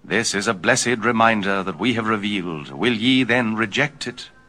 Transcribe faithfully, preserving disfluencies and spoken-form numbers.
This is a blessed reminder that we have revealed. Will ye then reject it?